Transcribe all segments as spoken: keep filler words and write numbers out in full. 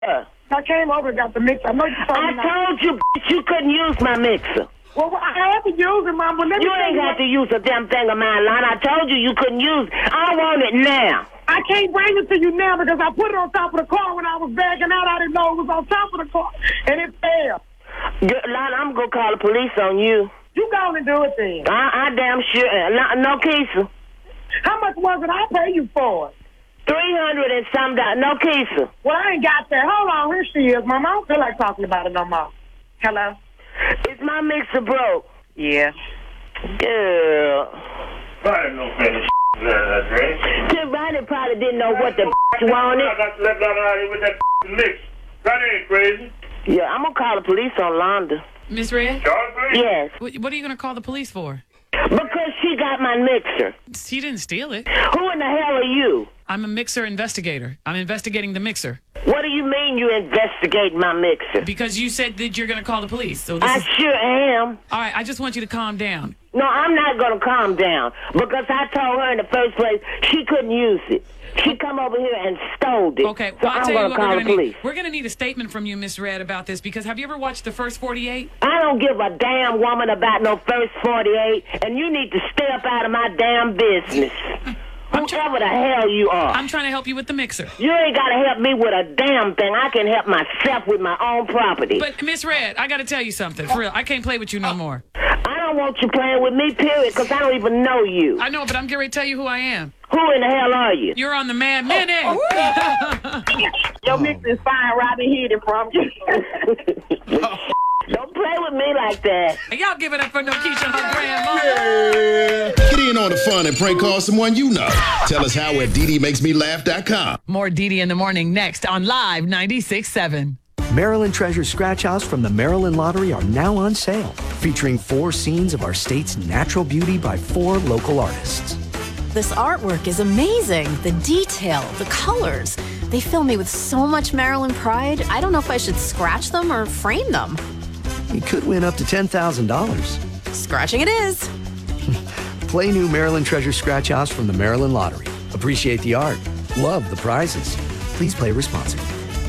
I came over and got the mixer. I know you told I me told you, bitch, you couldn't use my mixer. Well, I had to use it, Mom, but let me You ain't got to use a damn thing of mine, Lon. I told you you couldn't use it. I want it now. I can't bring it to you now because I put it on top of the car when I was backing out. I didn't know it was on top of the car, and it fell. Lon, I'm going to call the police on you. You go and do it then. I, I damn sure. No, no Keisha. How much was it? I'll pay you for it. Three hundred and some dollars. No Keisha. Well, I ain't got that. Hold on. Here she is, Mom. I don't feel like talking about it no more. Hello? Is my mixer broke? Yeah. Girl. Probably no finish. Tim Ronnie probably didn't know what the wanted. I got left out here with that mix. That ain't crazy. Yeah, I'm going to call the police on Londa. Miss Red? Yes. What, what are you going to call the police for? Because she got my mixer. She didn't steal it. Who in the hell are you? I'm a mixer investigator. I'm investigating the mixer. What do you mean you investigate my mixer? Because you said that you're going to call the police. So this I is... sure am. All right, I just want you to calm down. No, I'm not going to calm down because I told her in the first place she couldn't use it. She come over here and stole it. Okay, so well, I'll I'm tell going you to what call we're the going to police. need. We're going to need a statement from you, Miss Red, about this because have you ever watched The First forty-eight? I don't give a damn woman about no First forty-eight, and you need to stay up out of my damn business. Whoever the hell you are. I'm trying to help you with the mixer. You ain't got to help me with a damn thing. I can help myself with my own property. But, Miss Red, I got to tell you something. For real, I can't play with you no more. I don't want you playing with me, period, because I don't even know you. I know, but I'm getting ready to tell you who I am. Who in the hell are you? You're on the Mad Minute. Your mix is fine right ahead from you. Don't play with me like that. Y'all give it up for Nokisha and her grandma. Get in on the fun and prank call someone you know. Tell us how at D D makes me laugh dot com. More D D in the morning next on Live ninety-six point seven. Maryland Treasure Scratch House from the Maryland Lottery are now on sale, featuring four scenes of our state's natural beauty by four local artists. This artwork is amazing. The detail, the colors. They fill me with so much Maryland pride. I don't know if I should scratch them or frame them. You could win up to ten thousand dollars. Scratching it is. Play new Maryland Treasure Scratch House from the Maryland Lottery. Appreciate the art. Love the prizes. Please play responsibly.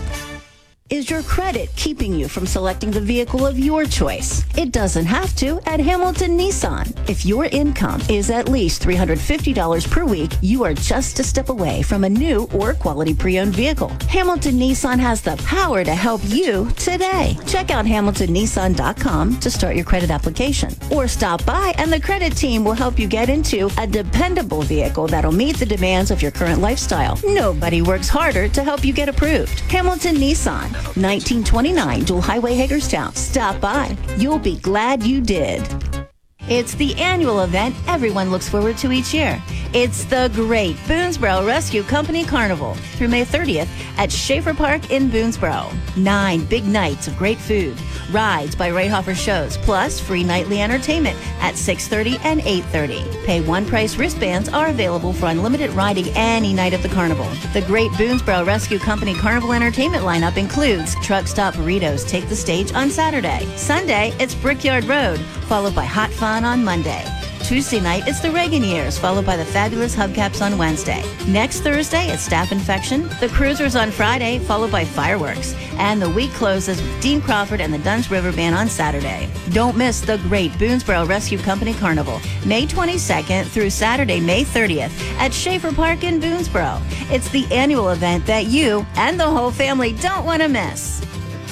Is your credit keeping you from selecting the vehicle of your choice? It doesn't have to at Hamilton Nissan. If your income is at least three hundred fifty dollars per week, you are just a step away from a new or quality pre-owned vehicle. Hamilton Nissan has the power to help you today. Check out hamilton nissan dot com to start your credit application. Or stop by and the credit team will help you get into a dependable vehicle that'll meet the demands of your current lifestyle. Nobody works harder to help you get approved. Hamilton Nissan. nineteen twenty-nine Dual Highway, Hagerstown. Stop by. You'll be glad you did. It's the annual event everyone looks forward to each year. It's the Great Boonesboro Rescue Company Carnival through May thirtieth at Schaefer Park in Boonesboro. Nine big nights of great food, rides by Ray Hoffer shows, plus free nightly entertainment at six thirty and eight thirty. Pay one price wristbands are available for unlimited riding any night of the carnival. The Great Boonesboro Rescue Company Carnival entertainment lineup includes Truck Stop Burritos take the stage on Saturday. Sunday, it's Brickyard Road, followed by Hot Fun on Monday. Tuesday night, it's the Reagan Years, followed by the Fabulous Hubcaps on Wednesday. Next Thursday, it's Staff Infection, the Cruisers on Friday, followed by Fireworks. And the week closes with Dean Crawford and the Duns River Band on Saturday. Don't miss the Great Boonesboro Rescue Company Carnival, May twenty-second through Saturday, May thirtieth at Schaefer Park in Boonesboro. It's the annual event that you and the whole family don't want to miss.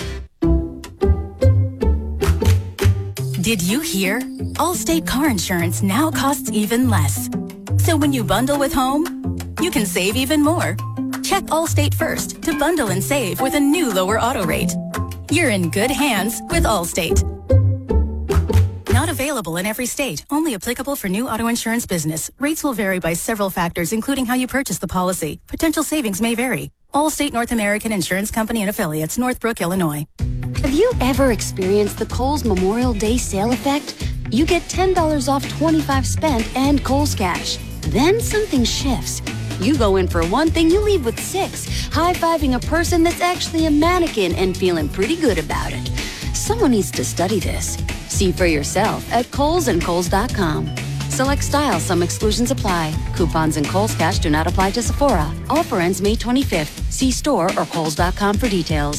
Did you hear? Allstate car insurance now costs even less. So when you bundle with home, you can save even more. Check Allstate first to bundle and save with a new lower auto rate. You're in good hands with Allstate. Not available in every state. Only applicable for new auto insurance business. Rates will vary by several factors, including how you purchase the policy. Potential savings may vary. Allstate North American Insurance Company and Affiliates, Northbrook, Illinois. Have you ever experienced the Kohl's Memorial Day sale effect? You get ten dollars off twenty-five spent and Kohl's Cash. Then something shifts. You go in for one thing, you leave with six, high-fiving a person that's actually a mannequin and feeling pretty good about it. Someone needs to study this. See for yourself at Kohls and Kohls dot com. Select styles, some exclusions apply. Coupons and Kohl's Cash do not apply to Sephora. Offer ends May twenty-fifth. See store or Kohl's dot com for details.